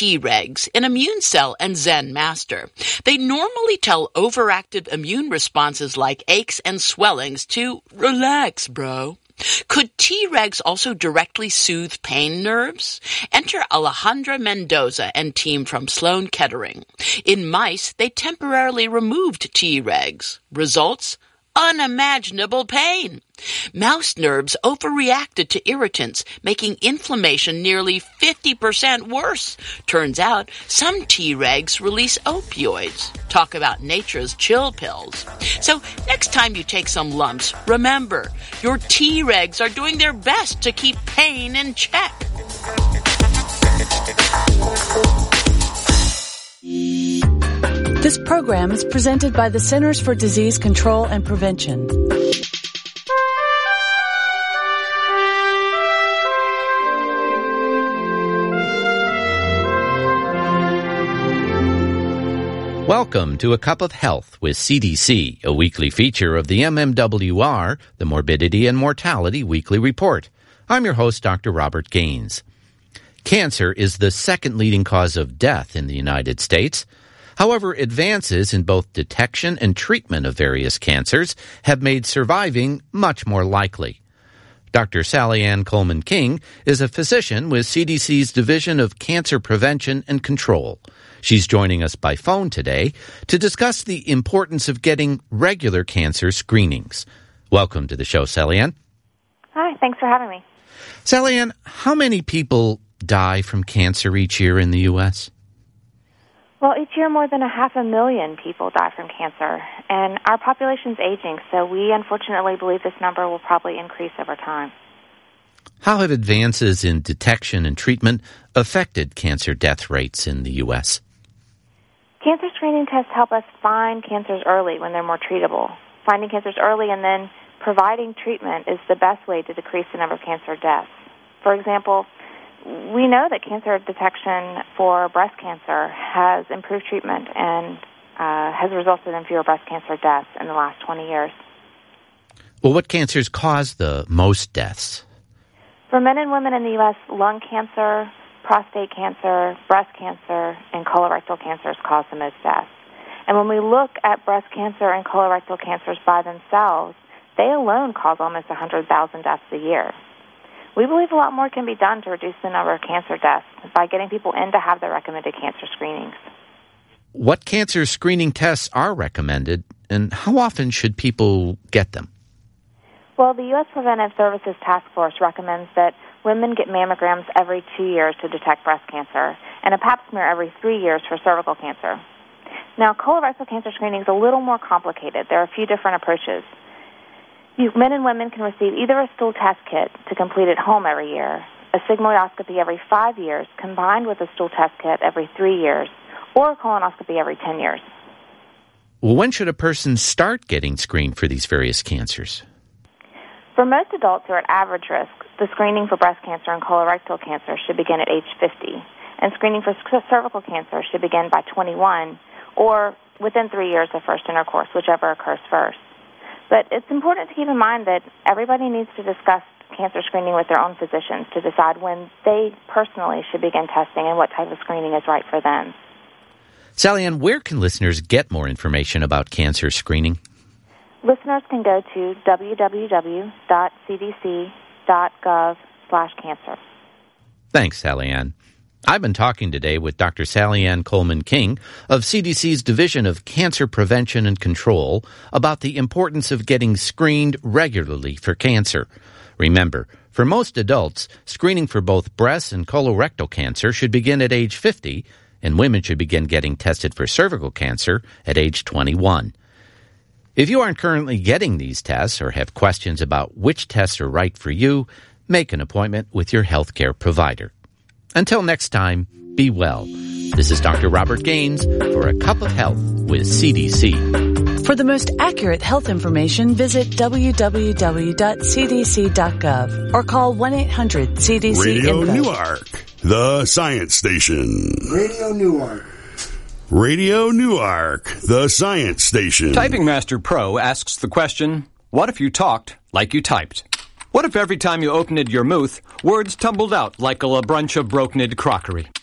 Tregs in Immune Cell and Zen Master. They normally tell overactive immune responses like aches and swellings to relax, bro. Could Tregs also directly soothe pain nerves? Enter Alejandra Mendoza and team from Sloan Kettering. In mice, they temporarily removed Tregs. Results? Unimaginable pain. Mouse nerves overreacted to irritants, making inflammation nearly 50% worse. Turns out, some Tregs release opioids. Talk about nature's chill pills. So, next time you take some lumps, remember, your Tregs are doing their best to keep pain in check. This program is presented by the Centers for Disease Control and Prevention. Welcome to A Cup of Health with CDC, a weekly feature of the MMWR, the Morbidity and Mortality Weekly Report. I'm your host, Dr. Robert Gaines. Cancer is the second leading cause of death in the United States. However, advances in both detection and treatment of various cancers have made surviving much more likely. Dr. Sally Ann Coleman King is a physician with CDC's Division of Cancer Prevention and Control. She's joining us by phone today to discuss the importance of getting regular cancer screenings. Welcome to the show, Sally Ann. Hi, thanks for having me. Sally Ann, how many people die from cancer each year in the U.S.? Well, each year more than 500,000 people die from cancer, and our population's aging, so we unfortunately believe this number will probably increase over time. How have advances in detection and treatment affected cancer death rates in the U.S.? Cancer screening tests help us find cancers early when they're more treatable. Finding cancers early and then providing treatment is the best way to decrease the number of cancer deaths. For example, we know that cancer detection for breast cancer has improved treatment and has resulted in fewer breast cancer deaths in the last 20 years. Well, what cancers cause the most deaths? For men and women in the U.S., lung cancer, prostate cancer, breast cancer, and colorectal cancers cause the most deaths. And when we look at breast cancer and colorectal cancers by themselves, they alone cause almost 100,000 deaths a year. We believe a lot more can be done to reduce the number of cancer deaths by getting people in to have their recommended cancer screenings. What cancer screening tests are recommended, and how often should people get them? Well, the U.S. Preventive Services Task Force recommends that women get mammograms every 2 years to detect breast cancer and a pap smear every 3 years for cervical cancer. Now, colorectal cancer screening is a little more complicated. There are a few different approaches. Men and women can receive either a stool test kit to complete at home every year, a sigmoidoscopy every 5 years combined with a stool test kit every 3 years, or a colonoscopy every 10 years. Well, when should a person start getting screened for these various cancers? For most adults who are at average risk, the screening for breast cancer and colorectal cancer should begin at age 50, and screening for cervical cancer should begin by 21 or within 3 years of first intercourse, whichever occurs first. But it's important to keep in mind that everybody needs to discuss cancer screening with their own physicians to decide when they personally should begin testing and what type of screening is right for them. Sally Ann, where can listeners get more information about cancer screening? Listeners can go to www.cdc.gov/cancer. Thanks, Sally Ann. I've been talking today with Dr. Sally Ann Coleman King of CDC's Division of Cancer Prevention and Control about the importance of getting screened regularly for cancer. Remember, for most adults, screening for both breast and colorectal cancer should begin at age 50, and women should begin getting tested for cervical cancer at age 21. If you aren't currently getting these tests or have questions about which tests are right for you, make an appointment with your healthcare provider. Until next time, be well. This is Dr. Robert Gaines for A Cup of Health with CDC. For the most accurate health information, visit www.cdc.gov or call 1-800-CDC-INFO. Radio Newark, the science station. Radio Newark. Radio Newark, the science station. Typing Master Pro asks the question, what if you talked like you typed? What if every time you opened your mouth, words tumbled out like a bunch of broken crockery?